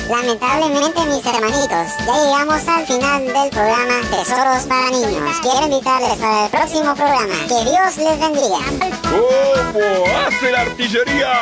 Lamentablemente, mis hermanitos, ya llegamos al final del programa Tesoros para Niños. Quiero invitarles para el próximo programa. Que Dios les bendiga. ¿Cómo hace la artillería?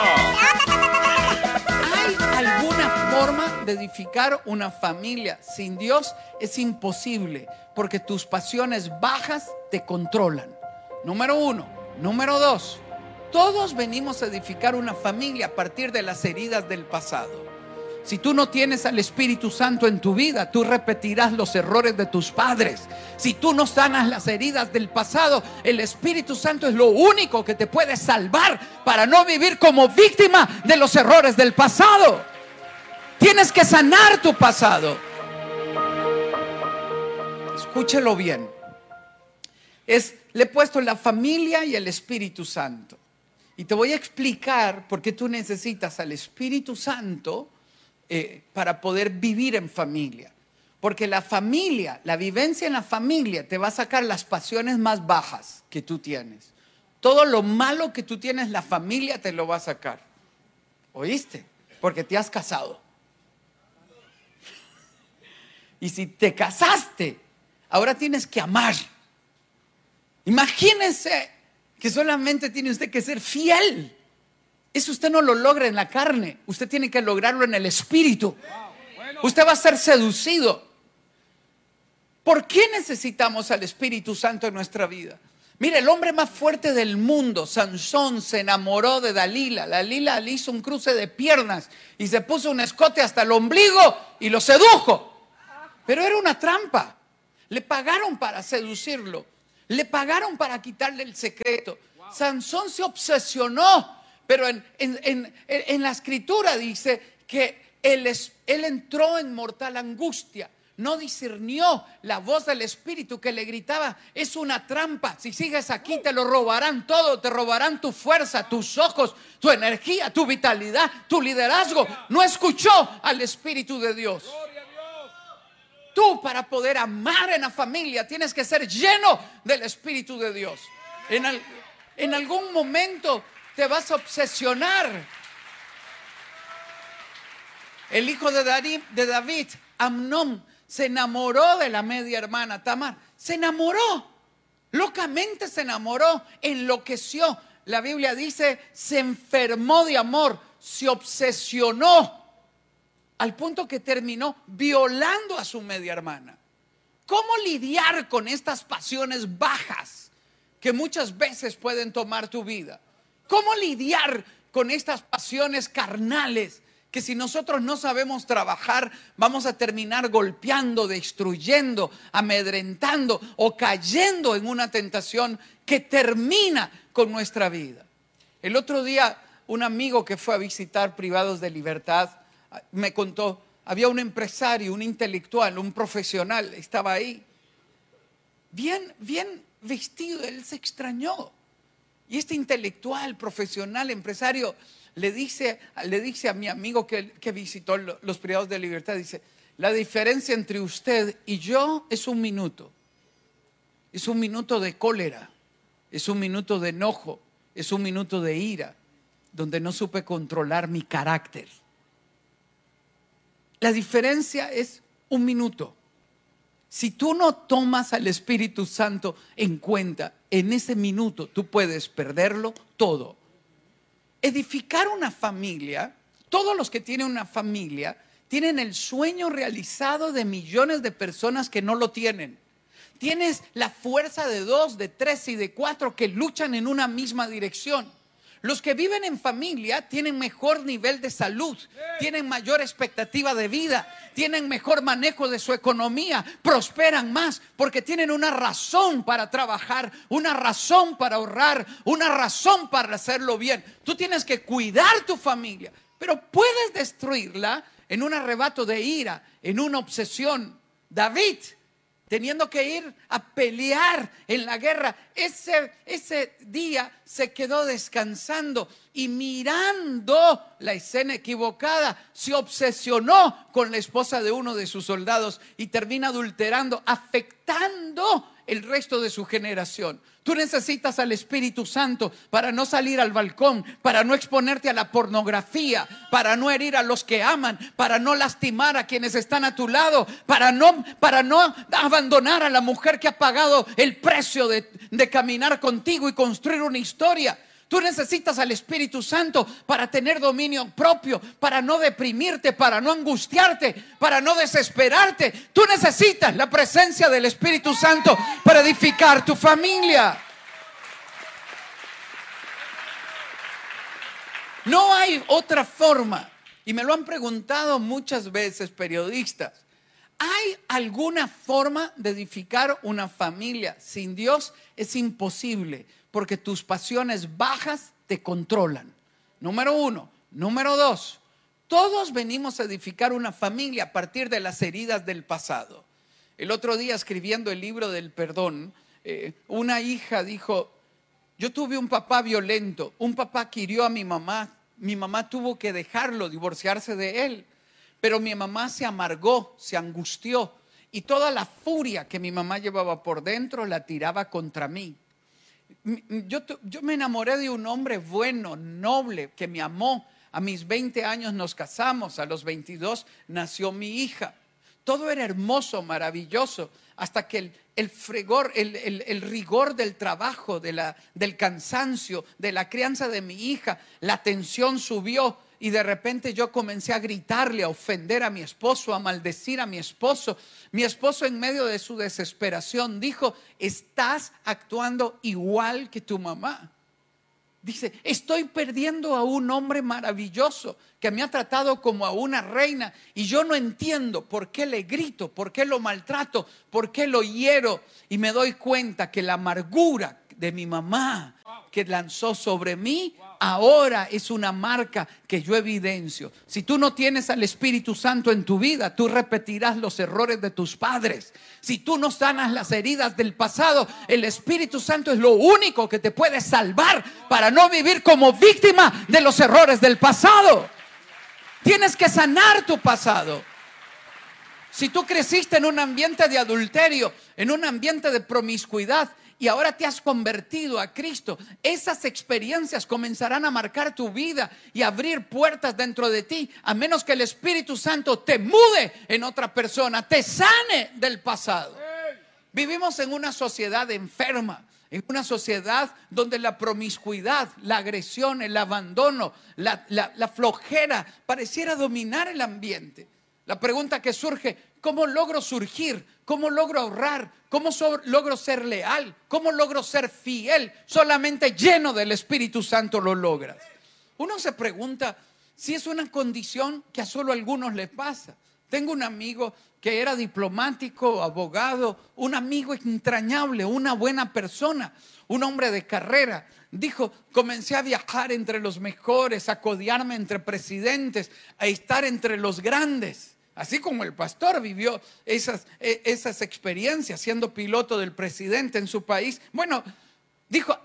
¿Hay alguna forma de edificar una familia sin Dios? Es imposible, porque tus pasiones bajas te controlan. Número 1. Número 2. Todos venimos a edificar una familia a partir de las heridas del pasado. Si tú no tienes al Espíritu Santo en tu vida, tú repetirás los errores de tus padres. Si tú no sanas las heridas del pasado, el Espíritu Santo es lo único que te puede salvar para no vivir como víctima de los errores del pasado. Tienes que sanar tu pasado. Escúchelo bien. Le he puesto la familia y el Espíritu Santo. Y te voy a explicar por qué tú necesitas al Espíritu Santo para poder vivir en familia. Porque la familia, la vivencia en la familia te va a sacar las pasiones más bajas que tú tienes. Todo lo malo que tú tienes, la familia te lo va a sacar. ¿Oíste? Porque te has casado. Y si te casaste, ahora tienes que amar. Imagínense que solamente tiene usted que ser fiel. Eso usted no lo logra en la carne. Usted tiene que lograrlo en el espíritu. Usted va a ser seducido. ¿Por qué necesitamos al Espíritu Santo en nuestra vida? Mire, el hombre más fuerte del mundo, Sansón, se enamoró de Dalila. Dalila le hizo un cruce de piernas y se puso un escote hasta el ombligo y lo sedujo. Pero era una trampa. Le pagaron para seducirlo. Le pagaron para quitarle el secreto. Sansón se obsesionó. Pero en la escritura dice que él entró en mortal angustia. No discernió la voz del Espíritu que le gritaba: es una trampa, si sigues aquí te lo robarán todo. Te robarán tu fuerza, tus ojos, tu energía, tu vitalidad, tu liderazgo. No escuchó al Espíritu de Dios. Tú, para poder amar en la familia, tienes que ser lleno del Espíritu de Dios. En algún momento te vas a obsesionar. El hijo de David, Amnón, se enamoró de la media hermana Tamar. Se enamoró, locamente se enamoró, enloqueció. La Biblia dice, se enfermó de amor, se obsesionó, al punto que terminó violando a su media hermana. ¿Cómo lidiar con estas pasiones bajas que muchas veces pueden tomar tu vida? ¿Cómo lidiar con estas pasiones carnales que, si nosotros no sabemos trabajar, vamos a terminar golpeando, destruyendo, amedrentando o cayendo en una tentación que termina con nuestra vida? El otro día, un amigo que fue a visitar Privados de Libertad me contó, había un empresario, un intelectual, un profesional, estaba ahí, bien vestido. Él se extrañó. Y este intelectual, profesional, empresario, le dice a mi amigo que visitó los Privados de Libertad, dice: la diferencia entre usted y yo es un minuto. Es un minuto de cólera, es un minuto de enojo, es un minuto de ira, donde no supe controlar mi carácter. La diferencia es un minuto. Si tú no tomas al Espíritu Santo en cuenta, en ese minuto tú puedes perderlo todo. Edificar una familia, todos los que tienen una familia tienen el sueño realizado de millones de personas que no lo tienen. Tienes la fuerza de 2, de 3 y de 4 que luchan en una misma dirección. Los que viven en familia tienen mejor nivel de salud, tienen mayor expectativa de vida, tienen mejor manejo de su economía, prosperan más porque tienen una razón para trabajar, una razón para ahorrar, una razón para hacerlo bien. Tú tienes que cuidar tu familia, pero puedes destruirla en un arrebato de ira, en una obsesión. David, teniendo que ir a pelear en la guerra, ese día se quedó descansando y mirando la escena equivocada, se obsesionó con la esposa de uno de sus soldados y termina adulterando, afectando el resto de su generación. Tú necesitas al Espíritu Santo para no salir al balcón, para no exponerte a la pornografía, para no herir a los que aman, para no lastimar a quienes están a tu lado, para no abandonar a la mujer que ha pagado el precio de caminar contigo y construir una historia. Tú necesitas al Espíritu Santo para tener dominio propio, para no deprimirte, para no angustiarte, para no desesperarte. Tú necesitas la presencia del Espíritu Santo para edificar tu familia. No hay otra forma. Y me lo han preguntado muchas veces periodistas. ¿Hay alguna forma de edificar una familia sin Dios? Es imposible, porque tus pasiones bajas te controlan. Número 1. Número 2. Todos venimos a edificar una familia a partir de las heridas del pasado. El otro día, escribiendo el libro del perdón, una hija dijo: yo tuve un papá violento, un papá que hirió a mi mamá. Mi mamá tuvo que dejarlo, divorciarse de él. Pero mi mamá se amargó, se angustió, y toda la furia que mi mamá llevaba por dentro la tiraba contra mí. Yo me enamoré de un hombre bueno, noble, que me amó. A mis 20 años nos casamos, a los 22 nació mi hija. Todo era hermoso, maravilloso, hasta que el rigor del trabajo, del cansancio, de la crianza de mi hija, la tensión subió. Y de repente yo comencé a gritarle, a ofender a mi esposo, a maldecir a mi esposo. Mi esposo, en medio de su desesperación, dijo: estás actuando igual que tu mamá. Dice: estoy perdiendo a un hombre maravilloso que me ha tratado como a una reina, y yo no entiendo por qué le grito, por qué lo maltrato, por qué lo hiero. Y me doy cuenta que la amargura de mi mamá que lanzó sobre mí ahora es una marca que yo evidencio. Si tú no tienes al Espíritu Santo en tu vida, tú repetirás los errores de tus padres. Si tú no sanas las heridas del pasado, el Espíritu Santo es lo único que te puede salvar para no vivir como víctima de los errores del pasado. Tienes que sanar tu pasado. Si tú creciste en un ambiente de adulterio, en un ambiente de promiscuidad, y ahora te has convertido a Cristo, esas experiencias comenzarán a marcar tu vida y abrir puertas dentro de ti, a menos que el Espíritu Santo te mude en otra persona, te sane del pasado. Vivimos en una sociedad enferma, en una sociedad donde la promiscuidad, la agresión, el abandono, la flojera pareciera dominar el ambiente. La pregunta que surge: ¿cómo logro surgir? ¿Cómo logro ahorrar? ¿Cómo logro ser leal? ¿Cómo logro ser fiel? Solamente lleno del Espíritu Santo lo logras. Uno se pregunta si es una condición que a solo algunos les pasa. Tengo un amigo que era diplomático, abogado, un amigo entrañable, una buena persona, un hombre de carrera. Dijo: comencé a viajar entre los mejores, a codearme entre presidentes, a estar entre los grandes. Así como el pastor vivió esas experiencias siendo piloto del presidente en su país. Bueno, dijo: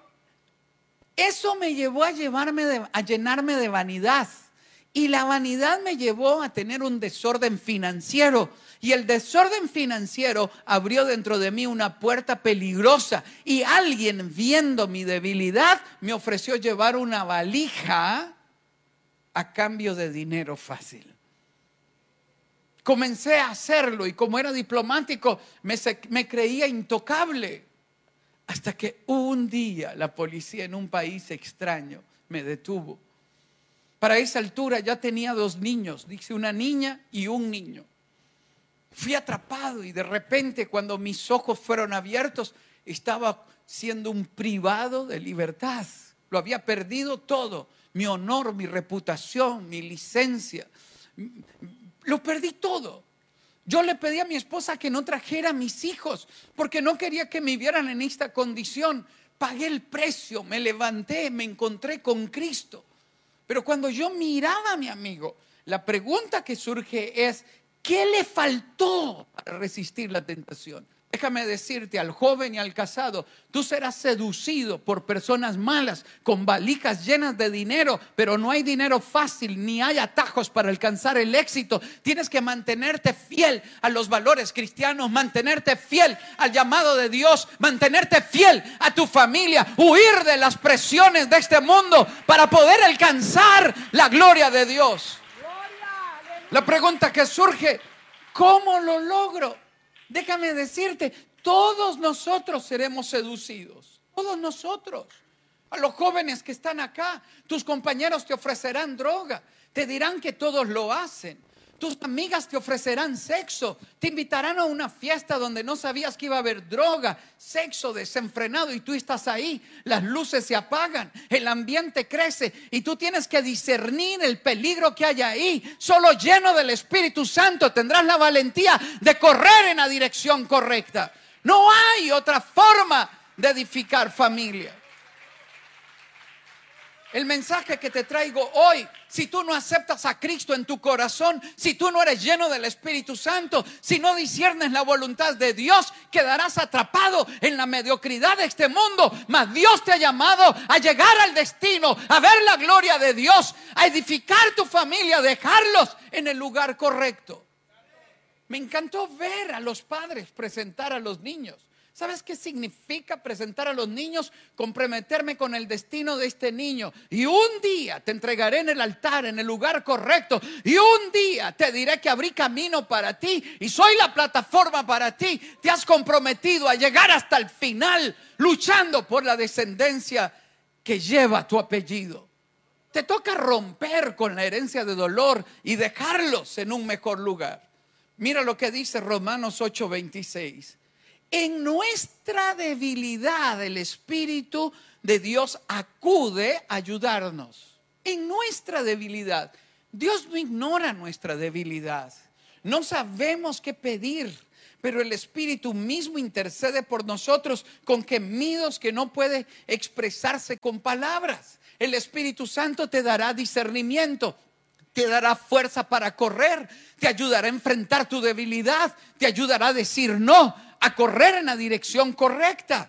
eso me llevó a llenarme de vanidad. Y la vanidad me llevó a tener un desorden financiero. Y el desorden financiero abrió dentro de mí una puerta peligrosa. Y alguien, viendo mi debilidad, me ofreció llevar una valija a cambio de dinero fácil. Comencé a hacerlo, y como era diplomático, me creía intocable. Hasta que un día la policía en un país extraño me detuvo. Para esa altura ya tenía 2 niños, dice, una niña y un niño. Fui atrapado, y de repente, cuando mis ojos fueron abiertos, estaba siendo un privado de libertad. Lo había perdido todo: mi honor, mi reputación, mi licencia. Lo perdí todo. Yo le pedí a mi esposa que no trajera a mis hijos porque no quería que me vieran en esta condición. Pagué el precio, me levanté, me encontré con Cristo. Pero cuando yo miraba a mi amigo, la pregunta que surge es: ¿qué le faltó para resistir la tentación? Déjame decirte, al joven y al casado, tú serás seducido por personas malas, con valijas llenas de dinero, pero no hay dinero fácil, ni hay atajos para alcanzar el éxito. Tienes que mantenerte fiel a los valores cristianos, mantenerte fiel al llamado de Dios, mantenerte fiel a tu familia, huir de las presiones de este mundo para poder alcanzar la gloria de Dios. La pregunta que surge, ¿cómo lo logro? Déjame decirte, todos nosotros seremos seducidos, todos nosotros. A los jóvenes que están acá, tus compañeros te ofrecerán droga, te dirán que todos lo hacen. Tus amigas te ofrecerán sexo, te invitarán a una fiesta donde no sabías que iba a haber droga, sexo desenfrenado y tú estás ahí. Las luces se apagan, el ambiente crece y tú tienes que discernir el peligro que hay ahí. Solo lleno del Espíritu Santo tendrás la valentía de correr en la dirección correcta. No hay otra forma de edificar familia. El mensaje que te traigo hoy, si tú no aceptas a Cristo en tu corazón, si tú no eres lleno del Espíritu Santo, si no disciernes la voluntad de Dios, quedarás atrapado en la mediocridad de este mundo. Mas Dios te ha llamado a llegar al destino, a ver la gloria de Dios, a edificar tu familia, a dejarlos en el lugar correcto. Me encantó ver a los padres presentar a los niños. ¿Sabes qué significa presentar a los niños? Comprometerme con el destino de este niño. Y un día te entregaré en el altar, en el lugar correcto. Y un día te diré que abrí camino para ti. Y soy la plataforma para ti. Te has comprometido a llegar hasta el final, luchando por la descendencia que lleva tu apellido. Te toca romper con la herencia de dolor y dejarlos en un mejor lugar. Mira lo que dice Romanos 8:26. En nuestra debilidad el Espíritu de Dios acude a ayudarnos. En nuestra debilidad. Dios no ignora nuestra debilidad. No sabemos qué pedir, pero el Espíritu mismo intercede por nosotros con gemidos que no puede expresarse con palabras. El Espíritu Santo te dará discernimiento, te dará fuerza para correr, te ayudará a enfrentar tu debilidad, te ayudará a decir no, a correr en la dirección correcta.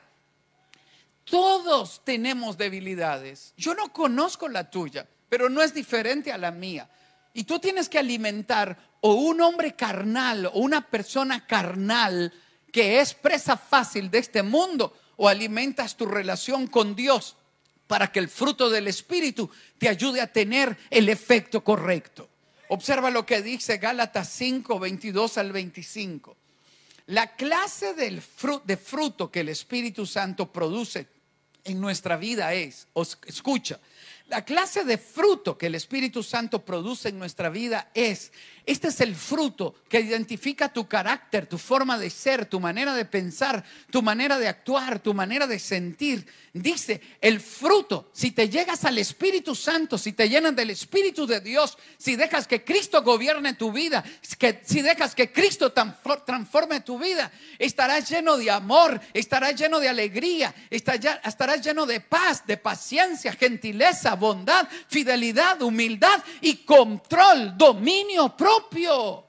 Todos tenemos debilidades. Yo no conozco la tuya, pero no es diferente a la mía. Y tú tienes que alimentar o un hombre carnal o una persona carnal que es presa fácil de este mundo, o alimentas tu relación con Dios para que el fruto del Espíritu te ayude a tener el efecto correcto. Observa lo que dice Gálatas 5:22 al 25. La clase de fruto que el Espíritu Santo produce en nuestra vida es, escucha, la clase de fruto que el Espíritu Santo produce en nuestra vida es, este es el fruto que identifica tu carácter, tu forma de ser, tu manera de pensar, tu manera de actuar, tu manera de sentir. Dice, el fruto, si te llegas al Espíritu Santo, si te llenas del Espíritu de Dios, si dejas que Cristo gobierne tu vida, si dejas que Cristo transforme tu vida, estarás lleno de amor, estarás lleno de alegría, estarás lleno de paz, de paciencia, gentileza, bondad, fidelidad, humildad y control, dominio propio. Wow.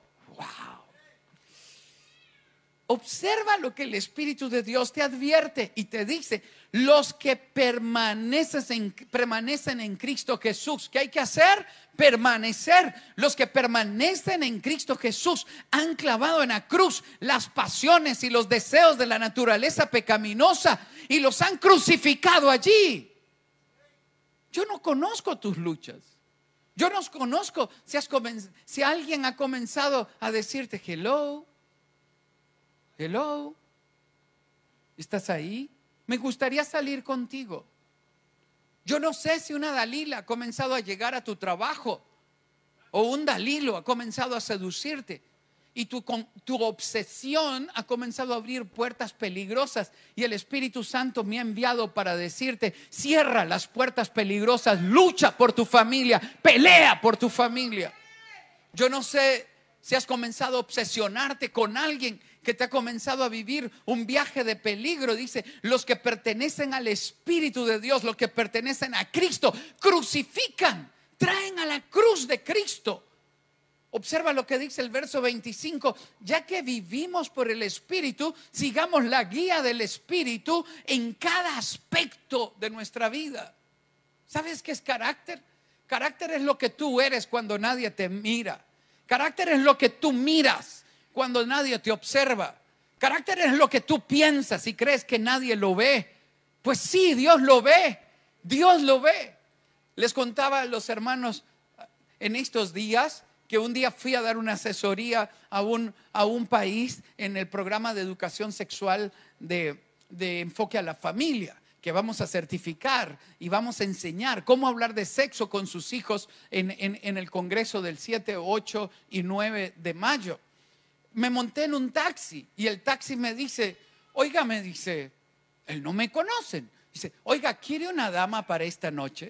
Observa lo que el Espíritu de Dios te advierte y te dice: los que permanecen en Cristo Jesús. ¿Qué hay que hacer? Permanecer. Los que permanecen en Cristo Jesús han clavado en la cruz las pasiones y los deseos de la naturaleza pecaminosa y los han crucificado allí. Yo no conozco tus luchas. Yo no conozco si alguien ha comenzado a decirte hello, ¿estás ahí? Me gustaría salir contigo. Yo no sé si una Dalila ha comenzado a llegar a tu trabajo o un Dalilo ha comenzado a seducirte y tu obsesión ha comenzado a abrir puertas peligrosas, y el Espíritu Santo me ha enviado para decirte: cierra las puertas peligrosas, lucha por tu familia, pelea por tu familia. Yo no sé si has comenzado a obsesionarte con alguien que te ha comenzado a vivir un viaje de peligro. Dice: los que pertenecen al Espíritu de Dios, los que pertenecen a Cristo, crucifican, traen a la cruz de Cristo. Observa lo que dice el verso 25. Ya que vivimos por el Espíritu, sigamos la guía del Espíritu en cada aspecto de nuestra vida. ¿Sabes qué es carácter? Carácter es lo que tú eres cuando nadie te mira. Carácter es lo que tú miras cuando nadie te observa. Carácter es lo que tú piensas y crees que nadie lo ve. Pues sí, Dios lo ve. Dios lo ve. Les contaba a los hermanos en estos días que un día fui a dar una asesoría a un país en el programa de educación sexual de enfoque a la familia, que vamos a certificar y vamos a enseñar cómo hablar de sexo con sus hijos en el congreso del 7, 8 y 9 de mayo. Me monté en un taxi y el taxi me dice, oiga, me dice, él no me conocen. Dice, oiga, ¿quiere una dama para esta noche?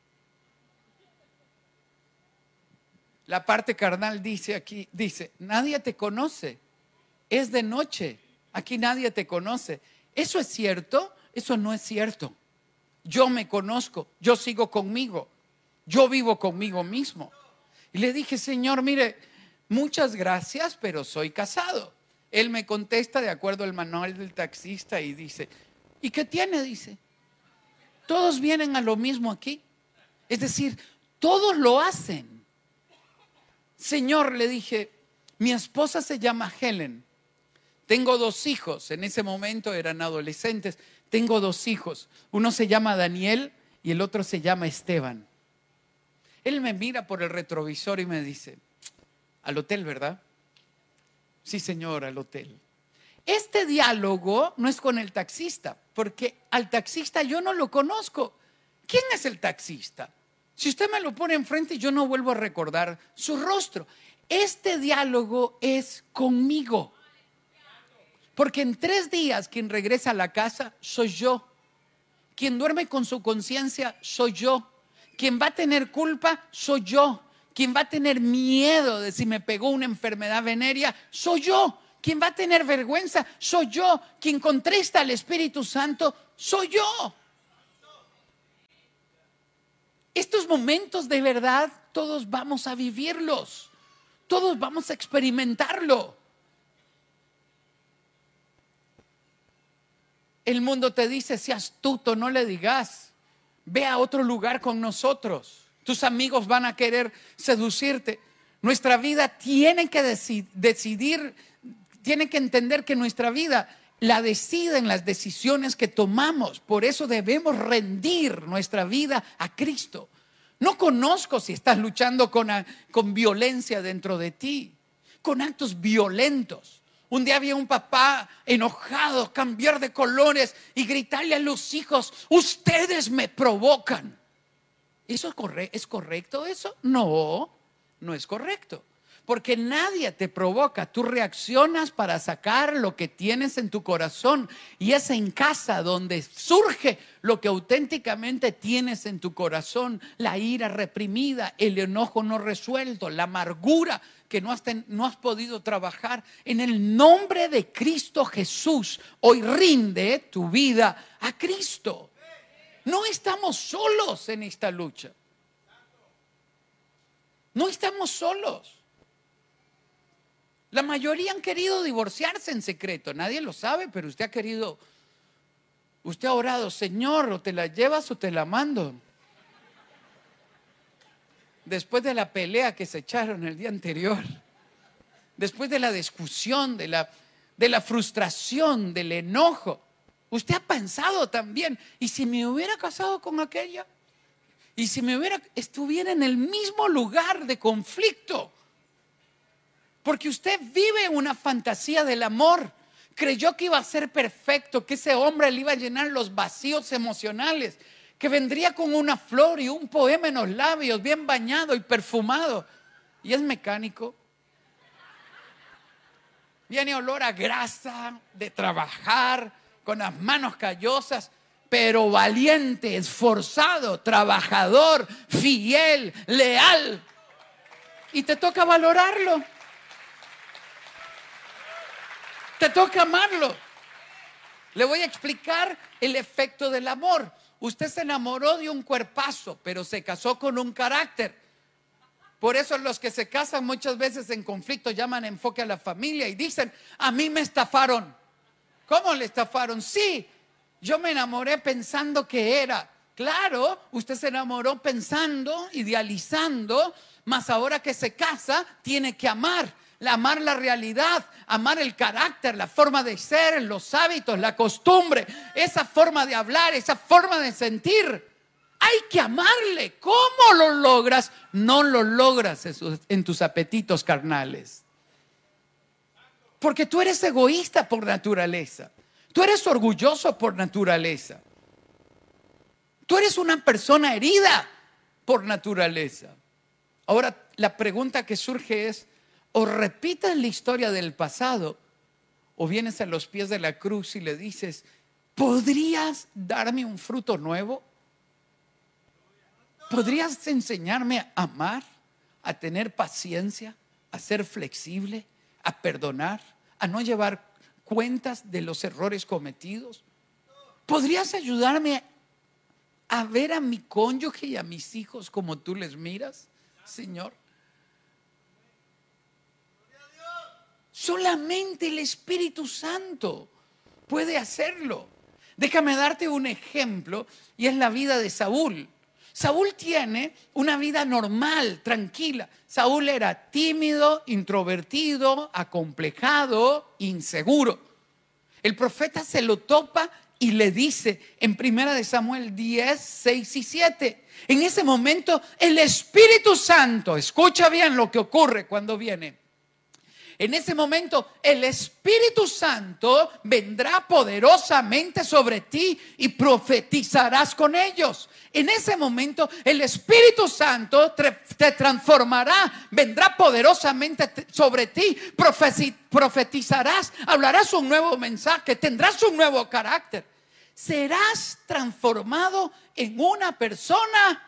La parte carnal dice aquí, dice, nadie te conoce, es de noche, aquí nadie te conoce. ¿Eso es cierto? Eso no es cierto. Yo me conozco, yo sigo conmigo, yo vivo conmigo mismo. Y le dije, Señor, mire, muchas gracias, pero soy casado. Él me contesta de acuerdo al manual del taxista y dice, ¿y qué tiene? Dice, todos vienen a lo mismo aquí. Es decir, todos lo hacen. Señor, le dije, mi esposa se llama Helen. Tengo 2 hijos, en ese momento eran adolescentes. Tengo 2 hijos, uno se llama Daniel y el otro se llama Esteban. Él me mira por el retrovisor y me dice, al hotel, ¿verdad? Sí, señor, al hotel. Este diálogo no es con el taxista, porque al taxista yo no lo conozco. ¿Quién es el taxista? Si usted me lo pone enfrente, yo no vuelvo a recordar su rostro. Este diálogo es conmigo. Porque en 3 días quien regresa a la casa soy yo. Quien duerme con su conciencia soy yo. Quien va a tener culpa soy yo. Quien va a tener miedo de si me pegó una enfermedad venérea soy yo. Quien va a tener vergüenza soy yo. Quien contrista al Espíritu Santo soy yo. Estos momentos de verdad todos vamos a vivirlos. Todos vamos a experimentarlo. El mundo te dice, sea astuto, no le digas. Ve a otro lugar con nosotros. Tus amigos van a querer seducirte. Nuestra vida tiene que decidir, tiene que entender que nuestra vida la deciden las decisiones que tomamos. Por eso debemos rendir nuestra vida a Cristo. No conozco si estás luchando con violencia dentro de ti, con actos violentos. Un día había un papá enojado, cambiar de colores y gritarle a los hijos, ustedes me provocan. ¿Eso es correcto eso? No, no es correcto. Porque nadie te provoca, tú reaccionas para sacar lo que tienes en tu corazón. Y es en casa donde surge lo que auténticamente tienes en tu corazón. La ira reprimida, el enojo no resuelto, la amargura que no has podido trabajar. En el nombre de Cristo Jesús, hoy rinde tu vida a Cristo. No estamos solos en esta lucha. No estamos solos. La mayoría han querido divorciarse en secreto, nadie lo sabe, pero usted ha orado, Señor, o te la llevas o te la mando. Después de la pelea que se echaron el día anterior, después de la discusión, de la frustración, del enojo, usted ha pensado también, ¿y si me hubiera casado con aquella? ¿Y si estuviera en el mismo lugar de conflicto? Porque usted vive una fantasía del amor. Creyó que iba a ser perfecto, que ese hombre le iba a llenar los vacíos emocionales, que vendría con una flor y un poema en los labios, bien bañado y perfumado. Y es mecánico. Viene olor a grasa, de trabajar, con las manos callosas, pero valiente, esforzado, trabajador, fiel, leal. Y te toca valorarlo. Te toca amarlo. Le voy a explicar el efecto del amor. Usted se enamoró de un cuerpazo, pero se casó con un carácter. Por eso los que se casan muchas veces en conflicto llaman enfoque a la familia y dicen, a mí me estafaron. ¿Cómo le estafaron? Sí, yo me enamoré pensando que era. Claro, usted se enamoró pensando, idealizando, mas ahora que se casa tiene que amar la realidad, amar el carácter, la forma de ser, los hábitos, la costumbre, esa forma de hablar, esa forma de sentir. Hay que amarle. ¿Cómo lo logras? No lo logras en tus apetitos carnales. Porque tú eres egoísta por naturaleza. Tú eres orgulloso por naturaleza. Tú eres una persona herida por naturaleza. Ahora, la pregunta que surge es, o repites la historia del pasado, o vienes a los pies de la cruz y le dices, ¿podrías darme un fruto nuevo? ¿Podrías enseñarme a amar, a tener paciencia, a ser flexible, a perdonar, a no llevar cuentas de los errores cometidos? ¿Podrías ayudarme a ver a mi cónyuge y a mis hijos como tú les miras, Señor? Solamente el Espíritu Santo puede hacerlo. Déjame darte un ejemplo y es la vida de Saúl. Saúl tiene una vida normal, tranquila. Saúl era tímido, introvertido, acomplejado, inseguro. El profeta se lo topa y le dice en 1 Samuel 10, 6 y 7. En ese momento el Espíritu Santo, escucha bien lo que ocurre cuando viene. En ese momento el Espíritu Santo vendrá poderosamente sobre ti y profetizarás con ellos. En ese momento el Espíritu Santo te transformará, vendrá poderosamente sobre ti, profetizarás, hablarás un nuevo mensaje, tendrás un nuevo carácter. Serás transformado en una persona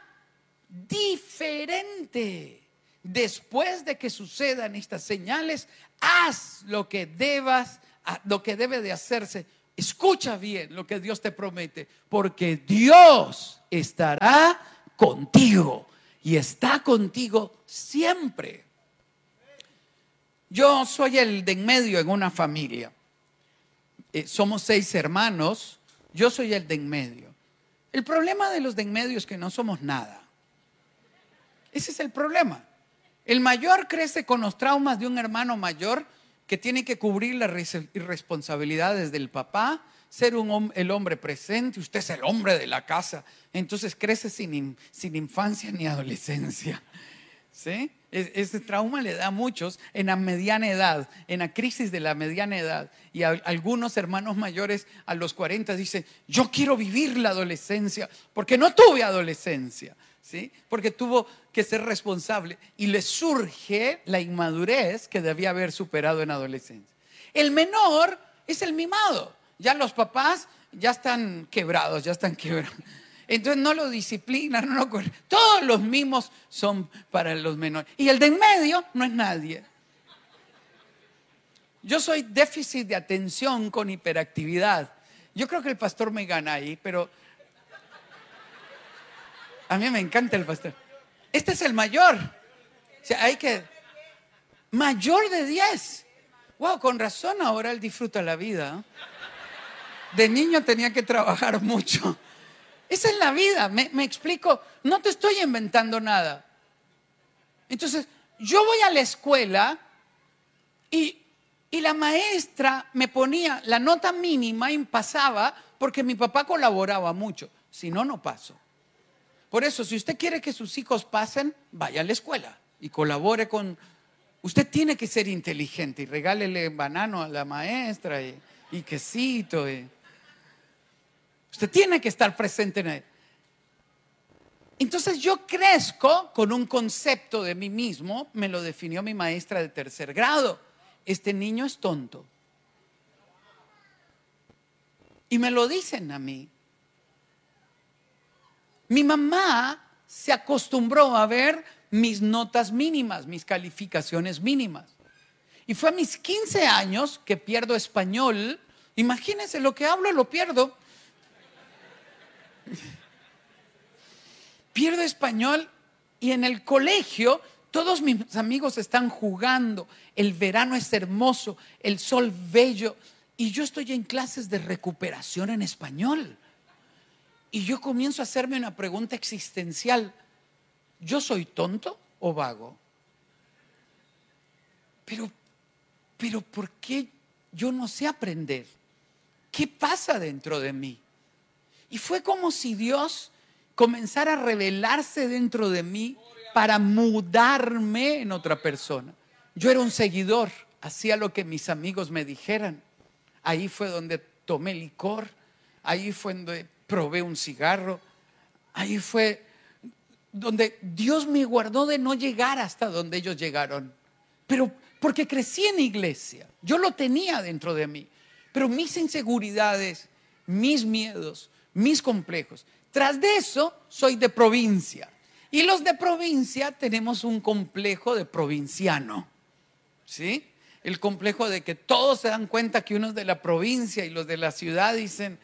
diferente. Después de que sucedan estas señales, haz lo que debe de hacerse. Escucha bien lo que Dios te promete, porque Dios estará contigo y está contigo siempre. Yo soy el de en medio en una familia. Somos 6 hermanos, yo soy el de en medio. El problema de los de en medio es que no somos nada. Ese es el problema. El mayor crece con los traumas de un hermano mayor que tiene que cubrir las irresponsabilidades del papá, ser el hombre presente. Usted es el hombre de la casa. Entonces crece sin infancia ni adolescencia. ¿Sí? Ese trauma le da a muchos en la mediana edad, en la crisis de la mediana edad. Y algunos hermanos mayores a los 40 dicen, yo quiero vivir la adolescencia porque no tuve adolescencia. ¿Sí? Porque tuvo que ser responsable y le surge la inmadurez que debía haber superado en adolescencia. El menor es el mimado. Ya los papás ya están quebrados. Entonces no lo disciplinan, todos los mimos son para los menores. Y el de en medio no es nadie. Yo soy déficit de atención con hiperactividad. Yo creo que el pastor me gana ahí, pero a mí me encanta el pastor. Este es el mayor. O sea, mayor de 10. Wow, con razón ahora él disfruta la vida. De niño tenía que trabajar mucho. Esa es la vida, me explico. No te estoy inventando nada. Entonces, yo voy a la escuela y la maestra me ponía la nota mínima y pasaba porque mi papá colaboraba mucho. Si no, no paso. Por eso, si usted quiere que sus hijos pasen, vaya a la escuela y colabore con... Usted tiene que ser inteligente y regálele banano a la maestra y quesito. Usted tiene que estar presente en él. Entonces yo crezco con un concepto de mí mismo, me lo definió mi maestra de 3er grado. Este niño es tonto. Y me lo dicen a mí. Mi mamá se acostumbró a ver mis notas mínimas, mis calificaciones mínimas. Y fue a mis 15 años que pierdo español. Imagínense, lo que hablo lo pierdo. Pierdo español y en el colegio Todos mis amigos están jugando, el verano es hermoso, el sol bello, y yo estoy en clases de recuperación en español. Y yo comienzo a hacerme una pregunta existencial. ¿Yo soy tonto o vago? Pero ¿por qué yo no sé aprender? ¿Qué pasa dentro de mí? Y fue como si Dios comenzara a revelarse dentro de mí para mudarme en otra persona. Yo era un seguidor, hacía lo que mis amigos me dijeran. Ahí fue donde tomé licor, ahí fue donde probé un cigarro, ahí fue donde Dios me guardó de no llegar hasta donde ellos llegaron. Pero porque crecí en iglesia, yo lo tenía dentro de mí, pero mis inseguridades, mis miedos, mis complejos. Tras de eso, soy de provincia. Y los de provincia tenemos un complejo de provinciano, ¿sí? El complejo de que todos se dan cuenta que uno es de la provincia y los de la ciudad dicen,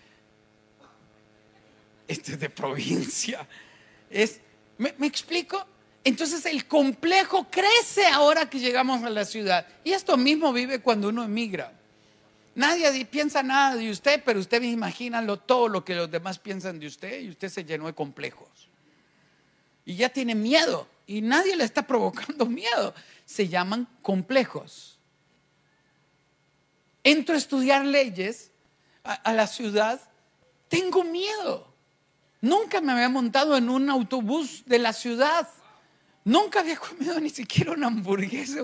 este es de provincia. ¿Me explico? Entonces el complejo crece ahora que llegamos a la ciudad. Y esto mismo vive cuando uno emigra. Nadie piensa nada de usted, pero usted imagina todo lo que los demás piensan de usted y usted se llenó de complejos. Y ya tiene miedo y nadie le está provocando miedo. Se llaman complejos. Entro a estudiar leyes a la ciudad, tengo miedo. Nunca me había montado en un autobús de la ciudad. Nunca había comido ni siquiera una hamburguesa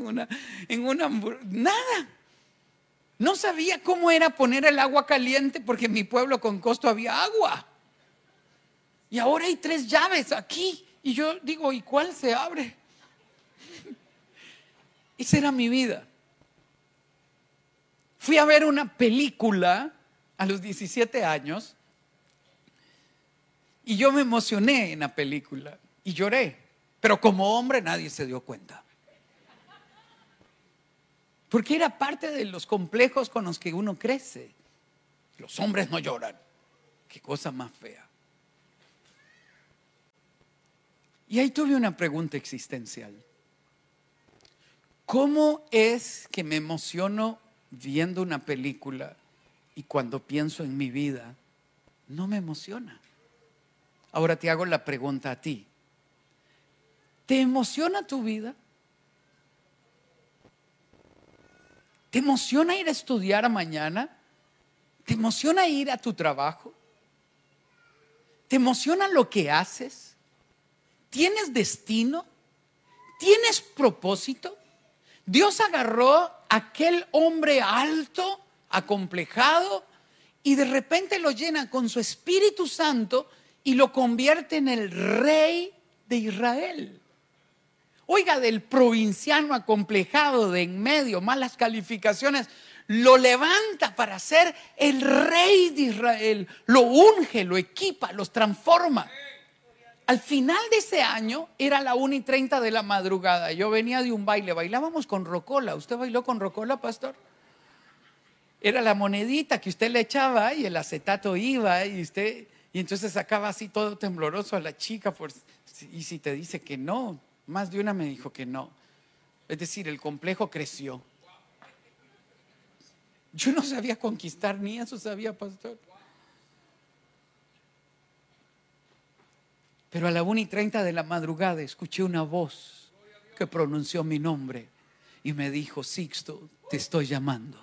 nada. No sabía cómo era poner el agua caliente porque en mi pueblo con Costo había agua. Y ahora hay 3 llaves aquí. Y yo digo, ¿y cuál se abre? Esa era mi vida. Fui a ver una película a los 17 años y yo me emocioné en la película y lloré. Pero como hombre nadie se dio cuenta. Porque era parte de los complejos con los que uno crece. Los hombres no lloran. Qué cosa más fea. Y ahí tuve una pregunta existencial. ¿Cómo es que me emociono viendo una película y cuando pienso en mi vida no me emociona? Ahora te hago la pregunta a ti. ¿Te emociona tu vida? ¿Te emociona ir a estudiar mañana? ¿Te emociona ir a tu trabajo? ¿Te emociona lo que haces? ¿Tienes destino? ¿Tienes propósito? Dios agarró a aquel hombre alto, acomplejado, y de repente lo llena con su Espíritu Santo y lo convierte en el rey de Israel. Oiga, del provinciano acomplejado de en medio, malas calificaciones, lo levanta para ser el rey de Israel, lo unge, lo equipa, los transforma. Al final de ese año era la 1:30 de la madrugada. Yo venía de un baile, bailábamos con rocola. ¿Usted bailó con rocola, pastor? Era la monedita que usted le echaba y el acetato iba y entonces sacaba así todo tembloroso a la chica y si te dice que no, más de una me dijo que no. Es decir, el complejo creció. Yo no sabía conquistar, ni eso sabía, pastor. Pero a la 1:30 de la madrugada escuché una voz que pronunció mi nombre y me dijo: Sixto, te estoy llamando.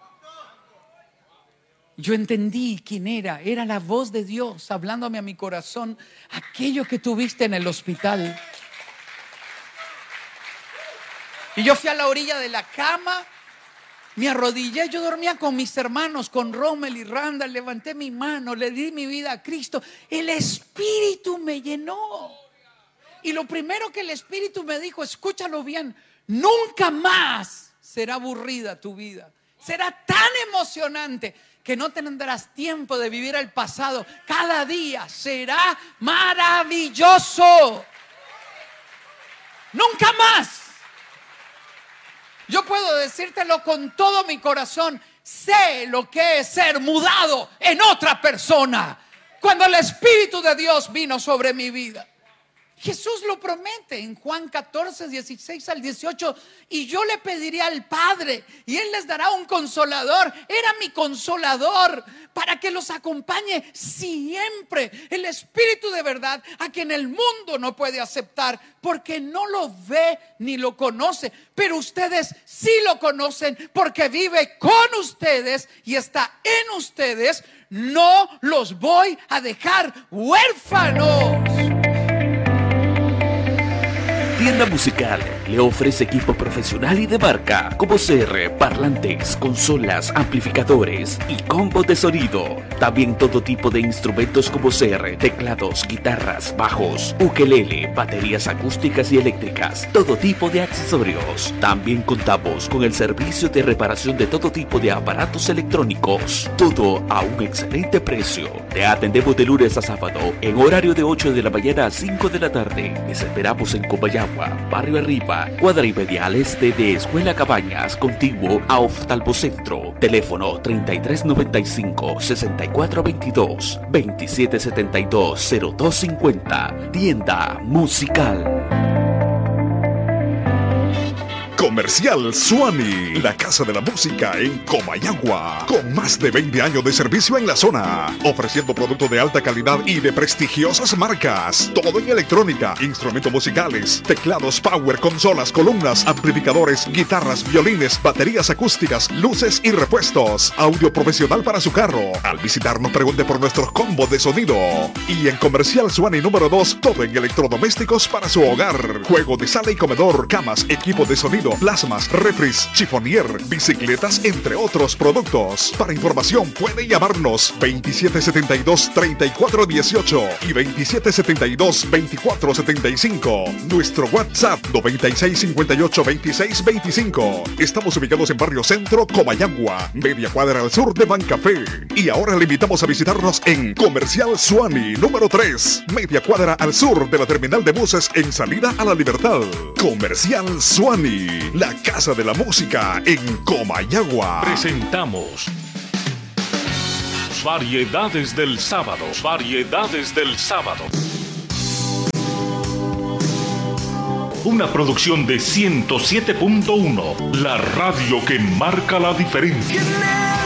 Yo entendí quién era. Era la voz de Dios hablándome a mi corazón, aquello que tuviste en el hospital. Y yo fui a la orilla de la cama, me arrodillé. Yo dormía con mis hermanos, con Rommel y Randall. Levanté mi mano, le di mi vida a Cristo. El Espíritu me llenó. Y lo primero que el Espíritu me dijo, escúchalo bien: nunca más será aburrida tu vida. Será tan emocionante que no tendrás tiempo de vivir el pasado. Cada día será maravilloso. Nunca más. Yo puedo decírtelo con todo mi corazón. Sé lo que es ser mudado en otra persona cuando el Espíritu de Dios vino sobre mi vida. Jesús lo promete en Juan 14, 16 al 18. Y yo le pediré al Padre y Él les dará un consolador. Era mi consolador para que los acompañe siempre. El Espíritu de verdad, a quien el mundo no puede aceptar porque no lo ve ni lo conoce. Pero ustedes sí lo conocen porque vive con ustedes y está en ustedes. No los voy a dejar huérfanos. Tienda Musical le ofrece equipo profesional y de marca como CR, parlantes, consolas, amplificadores y combos de sonido. También todo tipo de instrumentos como CR, teclados, guitarras, bajos, ukelele, baterías acústicas y eléctricas, todo tipo de accesorios. También contamos con el servicio de reparación de todo tipo de aparatos electrónicos. Todo a un excelente precio. Te atendemos de lunes a sábado en horario de 8 de la mañana a 5 de la tarde. Les esperamos en Comayagua, Barrio Arriba, cuadra y media al este de Escuela Cabañas, contiguo a Oftalmocentro. Teléfono 3395-6422, 2772-0250. Tienda Musical. Comercial Suani, la casa de la música en Comayagua, con más de 20 años de servicio en la zona, ofreciendo productos de alta calidad y de prestigiosas marcas. Todo en electrónica, instrumentos musicales, teclados power, consolas, columnas, amplificadores, guitarras, violines, baterías acústicas, luces y repuestos. Audio profesional para su carro. Al visitarnos pregunte por nuestros combos de sonido. Y en Comercial Suani número 2, todo en electrodomésticos para su hogar. Juego de sala y comedor, camas, equipo de sonido, plasmas, refris, chifonier, bicicletas, entre otros productos. Para información puede llamarnos 2772-3418 y 2772-2475. Nuestro WhatsApp 9658-2625. Estamos ubicados en Barrio Centro, Comayagua, media cuadra al sur de Bancafé. Y ahora le invitamos a visitarnos en Comercial Suani número 3, media cuadra al sur de la terminal de buses en salida a La Libertad. Comercial Suani, la casa de la música en Comayagua. Presentamos Variedades del Sábado. Variedades del Sábado. Una producción de 107.1, la radio que marca la diferencia.